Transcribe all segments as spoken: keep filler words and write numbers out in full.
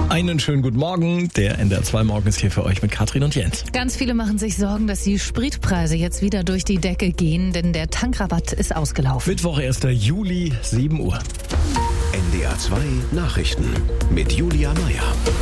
Einen schönen guten Morgen. Der N D R zwei Morgen ist hier für euch mit Katrin und Jens. Ganz viele machen sich Sorgen, dass die Spritpreise jetzt wieder durch die Decke gehen, denn der Tankrabatt ist ausgelaufen. Mittwoch, erster Juli, sieben Uhr. N D R zwei Nachrichten mit Julia Meyer.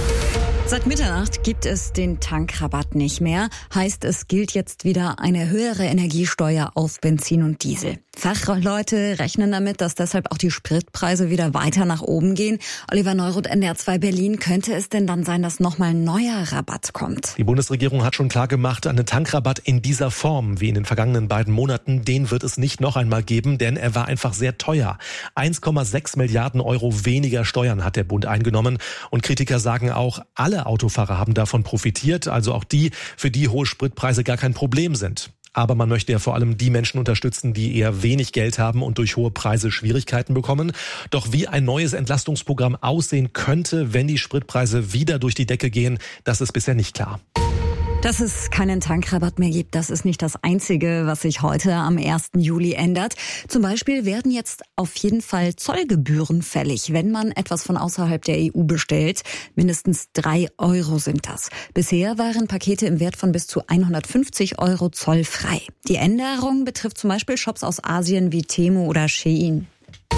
Seit Mitternacht gibt es den Tankrabatt nicht mehr. Heißt, es gilt jetzt wieder eine höhere Energiesteuer auf Benzin und Diesel. Fachleute rechnen damit, dass deshalb auch die Spritpreise wieder weiter nach oben gehen. Oliver Neuroth, N D R zwei Berlin. Könnte es denn dann sein, dass nochmal ein neuer Rabatt kommt? Die Bundesregierung hat schon klar gemacht, einen Tankrabatt in dieser Form wie in den vergangenen beiden Monaten, den wird es nicht noch einmal geben, denn er war einfach sehr teuer. eins Komma sechs Milliarden Euro weniger Steuern hat der Bund eingenommen. Und Kritiker sagen auch, alle Autofahrer haben davon profitiert, also auch die, für die hohe Spritpreise gar kein Problem sind. Aber man möchte ja vor allem die Menschen unterstützen, die eher wenig Geld haben und durch hohe Preise Schwierigkeiten bekommen. Doch wie ein neues Entlastungsprogramm aussehen könnte, wenn die Spritpreise wieder durch die Decke gehen, das ist bisher nicht klar. Dass es keinen Tankrabatt mehr gibt, das ist nicht das Einzige, was sich heute am ersten Juli ändert. Zum Beispiel werden jetzt auf jeden Fall Zollgebühren fällig, wenn man etwas von außerhalb der E U bestellt. Mindestens drei Euro sind das. Bisher waren Pakete im Wert von bis zu hundertfünfzig Euro zollfrei. Die Änderung betrifft zum Beispiel Shops aus Asien wie Temu oder Shein.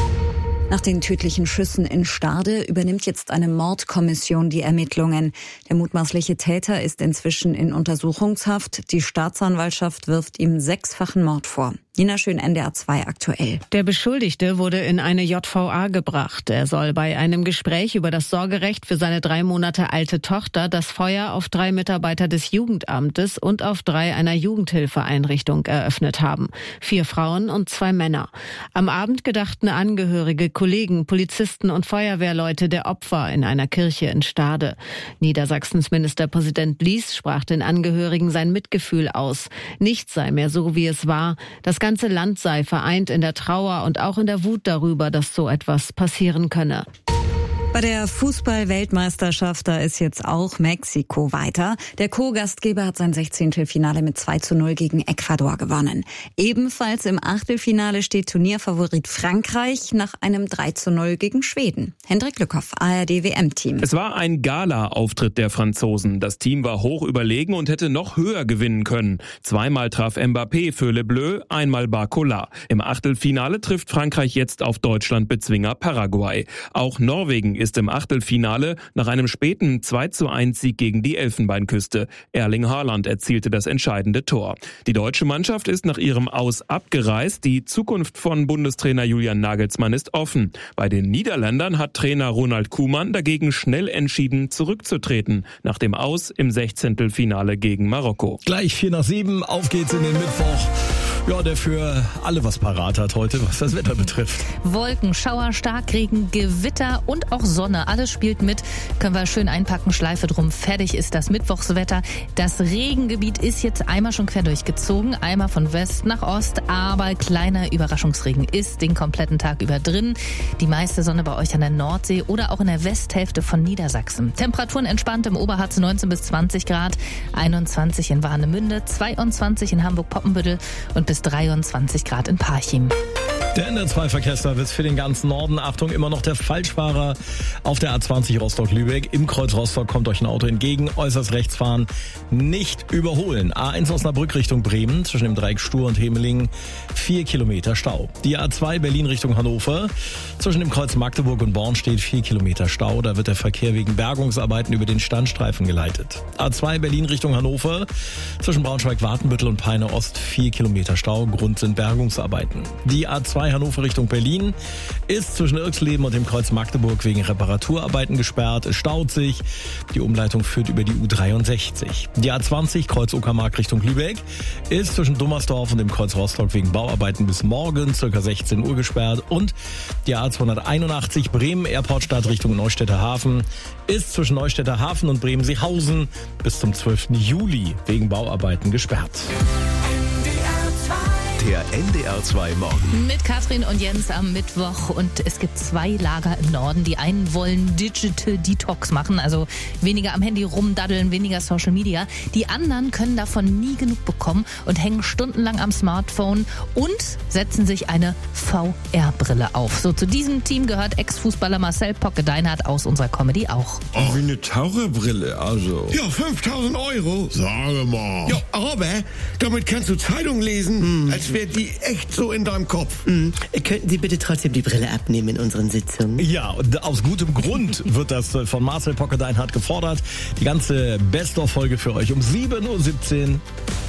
Nach den tödlichen Schüssen in Stade übernimmt jetzt eine Mordkommission die Ermittlungen. Der mutmaßliche Täter ist inzwischen in Untersuchungshaft. Die Staatsanwaltschaft wirft ihm sechsfachen Mord vor. Nina Schön, N D R zwei aktuell. Der Beschuldigte wurde in eine J V A gebracht. Er soll bei einem Gespräch über das Sorgerecht für seine drei Monate alte Tochter das Feuer auf drei Mitarbeiter des Jugendamtes und auf drei einer Jugendhilfeeinrichtung eröffnet haben. Vier Frauen und zwei Männer. Am Abend gedachten Angehörige, Kollegen, Polizisten und Feuerwehrleute der Opfer in einer Kirche in Stade. Niedersachsens Ministerpräsident Lies sprach den Angehörigen sein Mitgefühl aus. Nichts sei mehr so, wie es war. Das ganze Land sei vereint in der Trauer und auch in der Wut darüber, dass so etwas passieren könne. Bei der Fußball-Weltmeisterschaft, da ist jetzt auch Mexiko weiter. Der Co-Gastgeber hat sein Sechzehntelfinale mit zwei zu null gegen Ecuador gewonnen. Ebenfalls im Achtelfinale steht Turnierfavorit Frankreich nach einem drei zu null gegen Schweden. Hendrik Lückhoff, A R D W M-Team. Es war ein Gala-Auftritt der Franzosen. Das Team war hoch überlegen und hätte noch höher gewinnen können. Zweimal traf Mbappé für Le Bleu, einmal Barcola. Im Achtelfinale trifft Frankreich jetzt auf Deutschland-Bezwinger Paraguay. Auch Norwegen ist im Achtelfinale nach einem späten zwei zu eins Sieg gegen die Elfenbeinküste. Erling Haaland erzielte das entscheidende Tor. Die deutsche Mannschaft ist nach ihrem Aus abgereist. Die Zukunft von Bundestrainer Julian Nagelsmann ist offen. Bei den Niederländern hat Trainer Ronald Koeman dagegen schnell entschieden, zurückzutreten, nach dem Aus im Sechzehntelfinale gegen Marokko. Gleich vier nach sieben, auf geht's in den Mittwoch. Ja, der für alle was parat hat heute, was das Wetter betrifft. Wolken, Schauer, Starkregen, Gewitter und auch Sonne. Alles spielt mit. Können wir schön einpacken, Schleife drum. Fertig ist das Mittwochswetter. Das Regengebiet ist jetzt einmal schon quer durchgezogen. Einmal von West nach Ost. Aber kleiner Überraschungsregen ist den kompletten Tag über drin. Die meiste Sonne bei euch an der Nordsee oder auch in der Westhälfte von Niedersachsen. Temperaturen entspannt im Oberharz neunzehn bis zwanzig Grad. einundzwanzig in Warnemünde, zweiundzwanzig in Hamburg-Poppenbüttel und bis dreiundzwanzig Grad in Parchim. Der N D R zwei Verkehrsservice für den ganzen Norden. Achtung, immer noch der Falschfahrer auf der A zwanzig Rostock-Lübeck. Im Kreuz Rostock kommt euch ein Auto entgegen. Äußerst rechts fahren, nicht überholen. A eins Osnabrück Richtung Bremen, zwischen dem Dreieck Stur und Hemelingen, vier Kilometer Stau. Die A zwei Berlin Richtung Hannover, zwischen dem Kreuz Magdeburg und Born steht vier Kilometer Stau. Da wird der Verkehr wegen Bergungsarbeiten über den Standstreifen geleitet. A zwei Berlin Richtung Hannover, zwischen Braunschweig-Wartenbüttel und Peine Ost, vier Kilometer Stau. Grund sind Bergungsarbeiten. Die A zwei Hannover Richtung Berlin ist zwischen Irksleben und dem Kreuz Magdeburg wegen Reparaturarbeiten gesperrt. Es staut sich. Die Umleitung führt über die U dreiundsechzig. Die A zwanzig Kreuz Uckermark Richtung Lübeck ist zwischen Dummersdorf und dem Kreuz Rostock wegen Bauarbeiten bis morgen ca. sechzehn Uhr gesperrt. Und die A zweihunderteinundachtzig Bremen Airportstadt Richtung Neustädter Hafen ist zwischen Neustädter Hafen und Bremen-Seehausen bis zum zwölften Juli wegen Bauarbeiten gesperrt. Der N D R zwei Morgen. Mit Katrin und Jens am Mittwoch und es gibt zwei Lager im Norden. Die einen wollen Digital Detox machen, also weniger am Handy rumdaddeln, weniger Social Media. Die anderen können davon nie genug bekommen und hängen stundenlang am Smartphone und setzen sich eine V R-Brille auf. So, zu diesem Team gehört Ex-Fußballer Marcel Pocke-Deinhardt aus unserer Comedy auch. Oh, wie eine Taucherbrille, also. Ja, fünftausend Euro. Sage mal. Ja, aber damit kannst du Zeitung lesen, hm. als wäre die echt so in deinem Kopf. Hm. Könnten Sie bitte trotzdem die Brille abnehmen in unseren Sitzungen? Ja, und aus gutem Grund wird das von Marcel Pocke-Deinhardt gefordert. Die ganze Best-of-Folge für euch um sieben Uhr siebzehn.